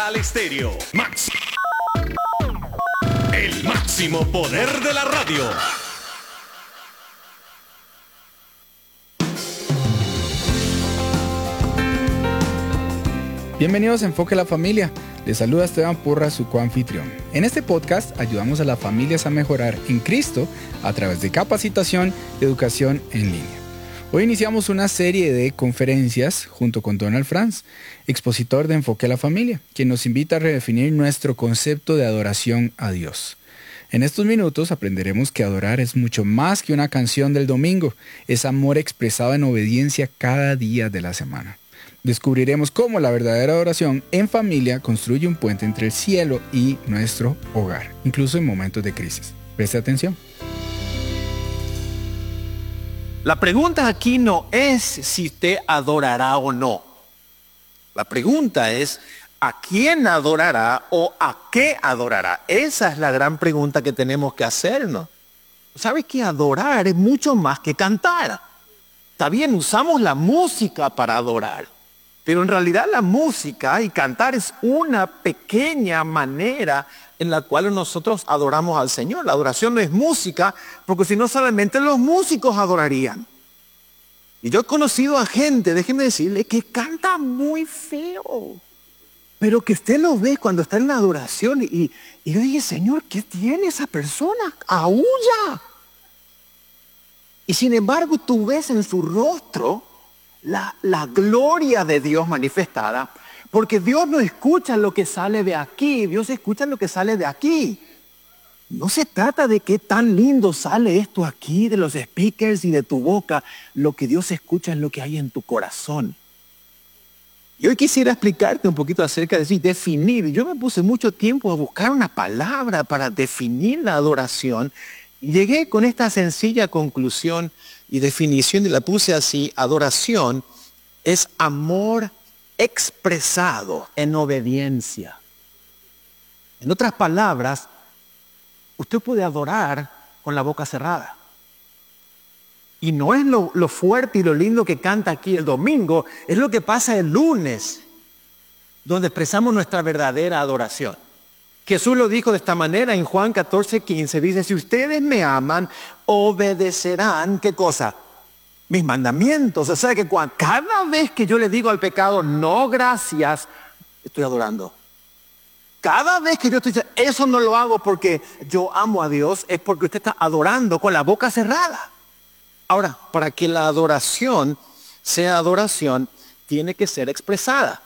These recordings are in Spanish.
Dial Estéreo. El máximo poder de la radio. Bienvenidos a Enfoque a la Familia. Les saluda Esteban Porras, su coanfitrión. En este podcast ayudamos a las familias a mejorar en Cristo a través de capacitación y educación en línea. Hoy iniciamos una serie de conferencias junto con Donald Franz, expositor de Enfoque a la Familia, quien nos invita a redefinir nuestro concepto de adoración a Dios. En estos minutos aprenderemos que adorar es mucho más que una canción del domingo, es amor expresado en obediencia cada día de la semana. Descubriremos cómo la verdadera adoración en familia construye un puente entre el cielo y nuestro hogar, incluso en momentos de crisis. Preste atención. La pregunta aquí no es si usted adorará o no. La pregunta es ¿a quién adorará o a qué adorará? Esa es la gran pregunta que tenemos que hacernos. ¿Sabes que adorar es mucho más que cantar? Está bien, usamos la música para adorar. Pero en realidad la música y cantar es una pequeña manera en la cual nosotros adoramos al Señor. La adoración no es música, porque si no solamente los músicos adorarían. Y yo he conocido a gente, déjenme decirle, que canta muy feo. Pero que usted lo ve cuando está en la adoración y yo dije, Señor, ¿qué tiene esa persona? ¡Aúlla! Y sin embargo tú ves en su rostro la gloria de Dios manifestada, porque Dios no escucha lo que sale de aquí, Dios escucha lo que sale de aquí. No se trata de qué tan lindo sale esto aquí de los speakers y de tu boca. Lo que Dios escucha es lo que hay en tu corazón. Y hoy quisiera explicarte un poquito acerca de eso, definir. Yo me puse mucho tiempo a buscar una palabra para definir la adoración y llegué con esta sencilla conclusión y definición y la puse así: adoración es amor expresado en obediencia. En otras palabras, usted puede adorar con la boca cerrada. Y no es lo fuerte y lo lindo que canta aquí el domingo, es lo que pasa el lunes, donde expresamos nuestra verdadera adoración. Jesús lo dijo de esta manera en Juan 14:15, dice, si ustedes me aman, obedecerán, ¿qué cosa? Mis mandamientos. O sea que cada vez que yo le digo al pecado, no gracias, estoy adorando. Cada vez que yo estoy diciendo, eso no lo hago porque yo amo a Dios, es porque usted está adorando con la boca cerrada. Ahora, para que la adoración sea adoración, tiene que ser expresada.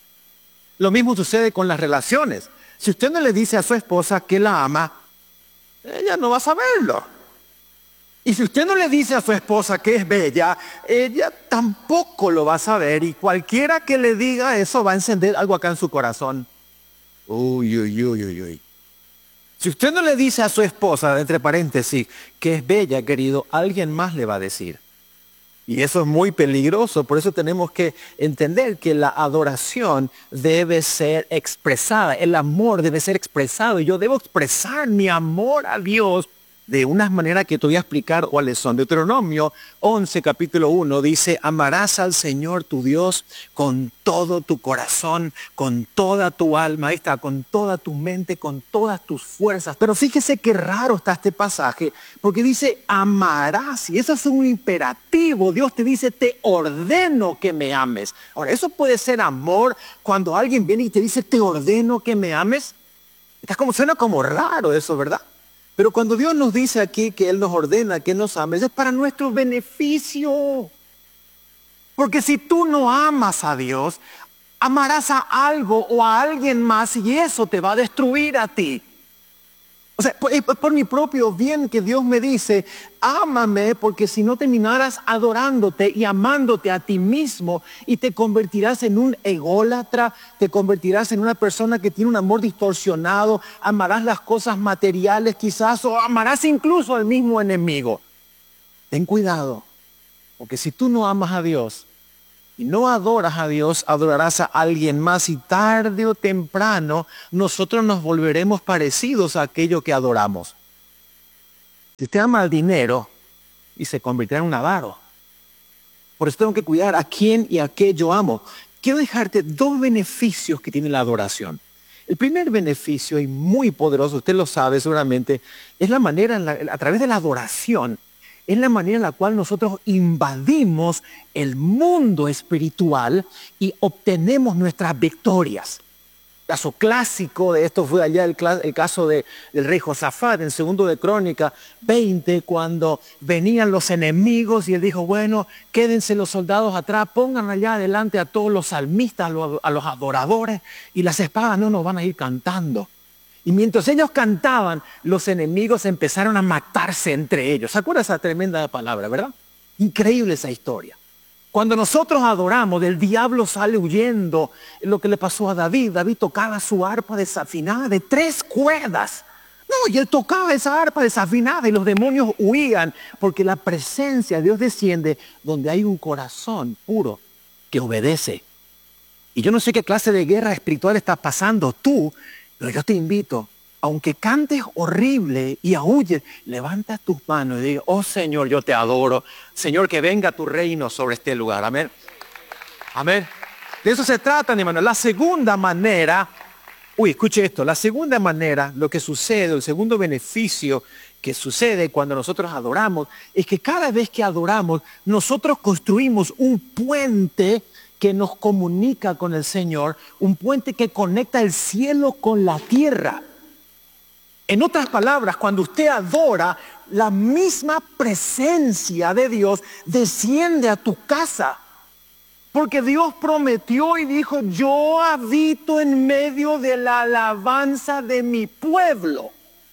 Lo mismo sucede con las relaciones. Si usted no le dice a su esposa que la ama, ella no va a saberlo. Y si usted no le dice a su esposa que es bella, ella tampoco lo va a saber. Y cualquiera que le diga eso va a encender algo acá en su corazón. Uy, uy, uy, uy, uy. Si usted no le dice a su esposa, entre paréntesis, que es bella, querido, alguien más le va a decir. Y eso es muy peligroso, por eso tenemos que entender que la adoración debe ser expresada, el amor debe ser expresado, y yo debo expresar mi amor a Dios de unas maneras que te voy a explicar cuáles son. Deuteronomio 11, capítulo 1, dice, amarás al Señor tu Dios con todo tu corazón, con toda tu alma, ahí está, con toda tu mente, con todas tus fuerzas. Pero fíjese qué raro está este pasaje, porque dice, amarás, y eso es un imperativo. Dios te dice, te ordeno que me ames. Ahora, eso puede ser amor cuando alguien viene y te dice, te ordeno que me ames. Suena como raro eso, ¿verdad? Pero cuando Dios nos dice aquí que Él nos ordena que nos ames, es para nuestro beneficio. Porque si tú no amas a Dios, amarás a algo o a alguien más y eso te va a destruir a ti. O sea, por mi propio bien que Dios me dice, ámame, porque si no terminarás adorándote y amándote a ti mismo y te convertirás en un ególatra, te convertirás en una persona que tiene un amor distorsionado, amarás las cosas materiales quizás o amarás incluso al mismo enemigo. Ten cuidado, porque si tú no amas a Dios y no adoras a Dios, adorarás a alguien más y tarde o temprano nosotros nos volveremos parecidos a aquello que adoramos. Si usted ama el dinero y se convertirá en un avaro. Por eso tengo que cuidar a quién y a qué yo amo. Quiero dejarte dos beneficios que tiene la adoración. El primer beneficio, y muy poderoso, usted lo sabe seguramente, es la manera, a través de la adoración, es la manera en la cual nosotros invadimos el mundo espiritual y obtenemos nuestras victorias. Caso clásico de esto fue allá el caso del rey Josafat en 2 de Crónica 20, cuando venían los enemigos y él dijo, bueno, quédense los soldados atrás, pongan allá adelante a todos los salmistas, a los adoradores, y las espadas no nos van a ir cantando. Y mientras ellos cantaban, los enemigos empezaron a matarse entre ellos. ¿Se acuerda esa tremenda palabra, verdad? Increíble esa historia. Cuando nosotros adoramos, el diablo sale huyendo. Lo que le pasó a David. David tocaba su arpa desafinada de 3 cuerdas. No, y él tocaba esa arpa desafinada y los demonios huían. Porque la presencia de Dios desciende donde hay un corazón puro que obedece. Y yo no sé qué clase de guerra espiritual estás pasando tú, pero yo te invito, aunque cantes horrible y aúlles, levanta tus manos y diga, oh Señor, yo te adoro. Señor, que venga tu reino sobre este lugar. Amén. Amén. De eso se trata, mi hermano. La segunda manera, escuche esto. La segunda manera, lo que sucede, el segundo beneficio que sucede cuando nosotros adoramos, es que cada vez que adoramos, nosotros construimos un puente que nos comunica con el Señor, un puente que conecta el cielo con la tierra. En otras palabras, cuando usted adora, la misma presencia de Dios desciende a tu casa. Porque Dios prometió y dijo, yo habito en medio de la alabanza de mi pueblo.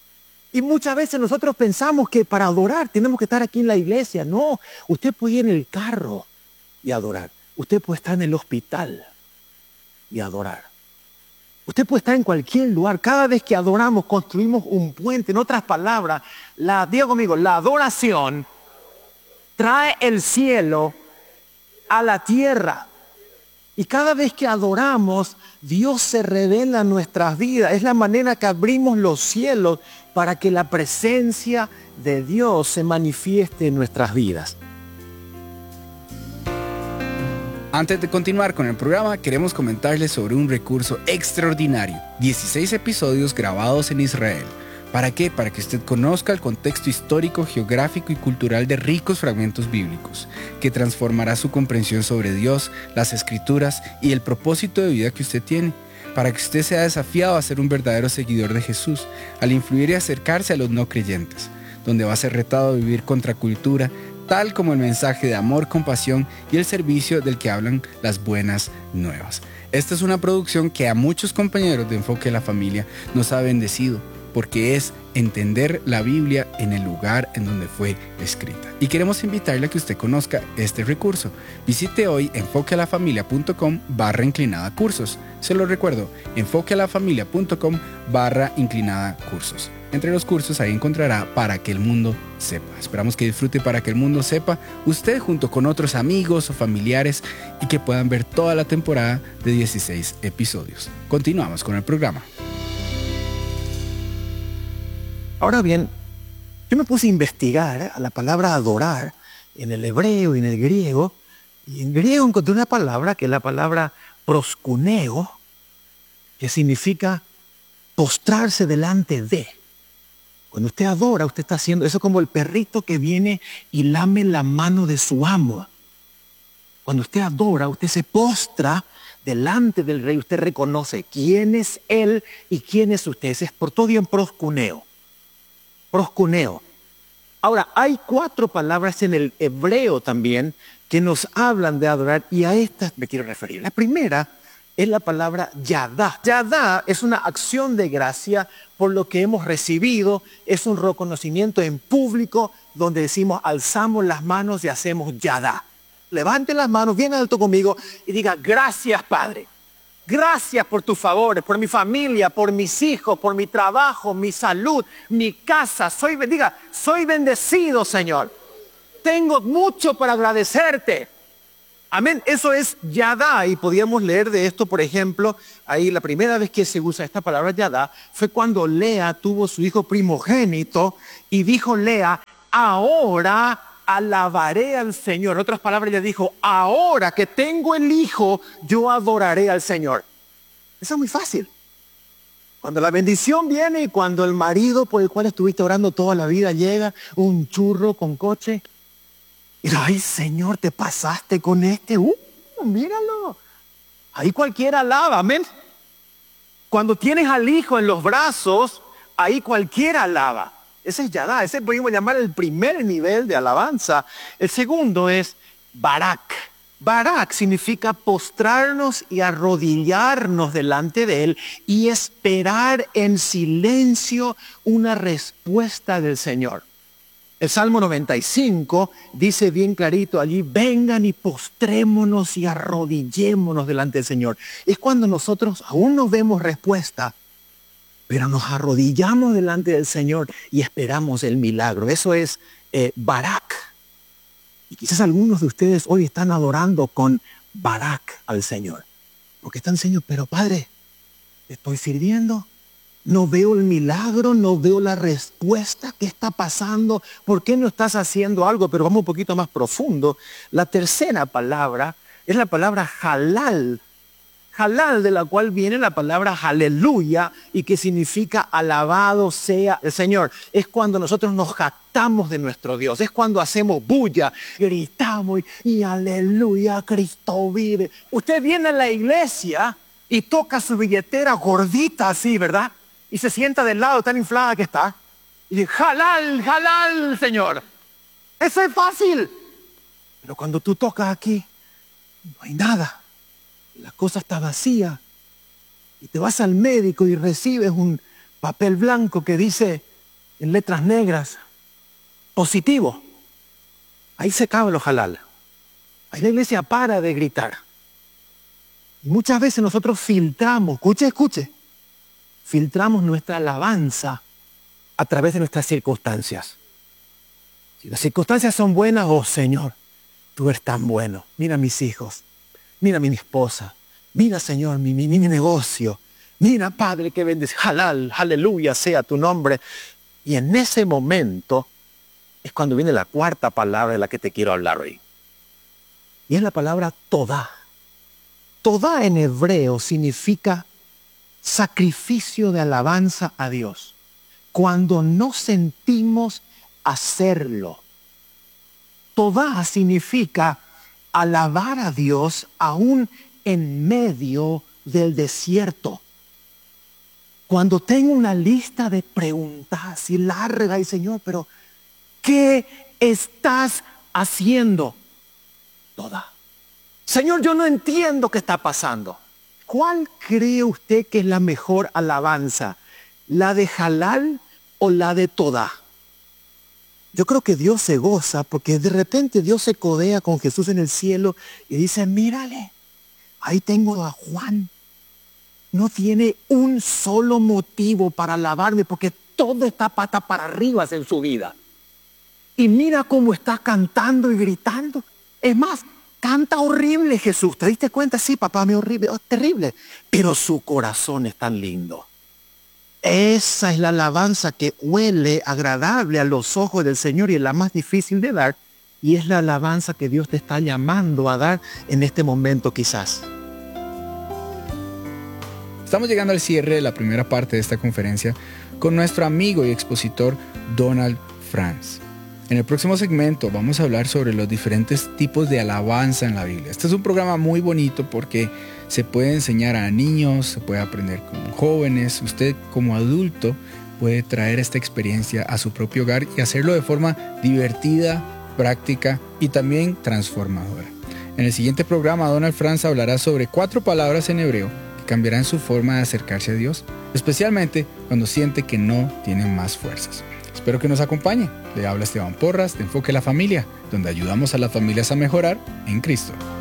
Y muchas veces nosotros pensamos que para adorar tenemos que estar aquí en la iglesia. No, usted puede ir en el carro y adorar. Usted puede estar en el hospital y adorar. Usted puede estar en cualquier lugar. Cada vez que adoramos, construimos un puente. En otras palabras, diga conmigo, la adoración trae el cielo a la tierra. Y cada vez que adoramos, Dios se revela en nuestras vidas. Es la manera que abrimos los cielos para que la presencia de Dios se manifieste en nuestras vidas. Antes de continuar con el programa, queremos comentarles sobre un recurso extraordinario. 16 episodios grabados en Israel. ¿Para qué? Para que usted conozca el contexto histórico, geográfico y cultural de ricos fragmentos bíblicos, que transformará su comprensión sobre Dios, las Escrituras y el propósito de vida que usted tiene. Para que usted sea desafiado a ser un verdadero seguidor de Jesús, al influir y acercarse a los no creyentes, donde va a ser retado a vivir contra cultura, tal como el mensaje de amor, compasión y el servicio del que hablan las buenas nuevas. Esta es una producción que a muchos compañeros de Enfoque a la Familia nos ha bendecido, porque es entender la Biblia en el lugar en donde fue escrita. Y queremos invitarle a que usted conozca este recurso. Visite hoy enfoquealafamilia.com/cursos. Se lo recuerdo, enfoquealafamilia.com/cursos. Entre los cursos ahí encontrará Para que el mundo sepa. Esperamos que disfrute Para que el mundo sepa usted junto con otros amigos o familiares y que puedan ver toda la temporada de 16 episodios. Continuamos con el programa. Ahora bien, yo me puse a investigar a la palabra adorar en el hebreo y en el griego. Y en griego encontré una palabra que es la palabra proskuneo, que significa postrarse delante de. Cuando usted adora, usted está haciendo eso como el perrito que viene y lame la mano de su amo. Cuando usted adora, usted se postra delante del rey. Usted reconoce quién es él y quién es usted. Ese es por todo en proskuneo. Proskuneo. Ahora, hay 4 palabras en el hebreo también que nos hablan de adorar y a estas me quiero referir. La primera es la palabra yadá. Yadá es una acción de gracia por lo que hemos recibido. Es un reconocimiento en público donde decimos, alzamos las manos y hacemos yadá. Levante las manos bien alto conmigo y diga, gracias Padre. Gracias por tus favores, por mi familia, por mis hijos, por mi trabajo, mi salud, mi casa. Soy bendecido, Señor. Tengo mucho para agradecerte. Amén. Eso es yadá. Y podíamos leer de esto, por ejemplo, ahí la primera vez que se usa esta palabra yadá fue cuando Lea tuvo su hijo primogénito y dijo Lea, ahora alabaré al Señor. En otras palabras, ella dijo, ahora que tengo el hijo, yo adoraré al Señor. Eso es muy fácil. Cuando la bendición viene y cuando el marido por el cual estuviste orando toda la vida llega, un churro con coche. Y ay, Señor, te pasaste con este. Míralo. Ahí cualquiera alaba, amén. Cuando tienes al hijo en los brazos, ahí cualquiera alaba. Ese es Yadá, ese podemos llamar el primer nivel de alabanza. El segundo es Barak. Barak significa postrarnos y arrodillarnos delante de Él y esperar en silencio una respuesta del Señor. El Salmo 95 dice bien clarito allí, vengan y postrémonos y arrodillémonos delante del Señor. Es cuando nosotros aún no vemos respuesta, pero nos arrodillamos delante del Señor y esperamos el milagro. Eso es Barak. Y quizás algunos de ustedes hoy están adorando con Barak al Señor. Porque están diciendo, pero Padre, te estoy sirviendo. No veo el milagro, no veo la respuesta. ¿Qué está pasando? ¿Por qué no estás haciendo algo? Pero vamos un poquito más profundo. La tercera palabra es la palabra halal. Halal, de la cual viene la palabra aleluya y que significa alabado sea el Señor. Es cuando nosotros nos jactamos de nuestro Dios. Es cuando hacemos bulla, gritamos y aleluya, Cristo vive. Usted viene a la iglesia y toca su billetera gordita así, ¿verdad? Y se sienta del lado tan inflada que está. Y dice, halal, halal, Señor. Eso es fácil. Pero cuando tú tocas aquí, no hay nada. La cosa está vacía. Y te vas al médico y recibes un papel blanco que dice en letras negras, positivo. Ahí se acaba lo halal. Ahí la iglesia para de gritar. Y muchas veces nosotros filtramos, escuche, filtramos nuestra alabanza a través de nuestras circunstancias. Si las circunstancias son buenas, oh Señor, tú eres tan bueno. Mira a mis hijos, mira a mi esposa, mira Señor mi negocio, mira Padre que bendice, halal, aleluya sea tu nombre. Y en ese momento es cuando viene la cuarta palabra de la que te quiero hablar hoy. Y es la palabra todá. Todá en hebreo significa sacrificio de alabanza a Dios. Cuando no sentimos hacerlo. Todá significa alabar a Dios aún en medio del desierto. Cuando tengo una lista de preguntas así larga y Señor, pero ¿qué estás haciendo? Todá. Señor, yo no entiendo qué está pasando. ¿Cuál cree usted que es la mejor alabanza? ¿La de halal o la de todá? Yo creo que Dios se goza porque de repente Dios se codea con Jesús en el cielo y dice, mírale, ahí tengo a Juan. No tiene un solo motivo para alabarme porque todo está pata para arriba en su vida. Y mira cómo está cantando y gritando. Es más, canta horrible Jesús. ¿Te diste cuenta? Sí, papá, me horrible, terrible. Pero su corazón es tan lindo. Esa es la alabanza que huele agradable a los ojos del Señor y es la más difícil de dar. Y es la alabanza que Dios te está llamando a dar en este momento quizás. Estamos llegando al cierre de la primera parte de esta conferencia con nuestro amigo y expositor Donald Franz. En el próximo segmento vamos a hablar sobre los diferentes tipos de alabanza en la Biblia. Este es un programa muy bonito porque se puede enseñar a niños, se puede aprender con jóvenes. Usted como adulto puede traer esta experiencia a su propio hogar y hacerlo de forma divertida, práctica y también transformadora. En el siguiente programa, Donald Franz hablará sobre 4 palabras en hebreo que cambiarán su forma de acercarse a Dios, especialmente cuando siente que no tiene más fuerzas. Espero que nos acompañe. Le habla Esteban Porras de Enfoque a la Familia, donde ayudamos a las familias a mejorar en Cristo.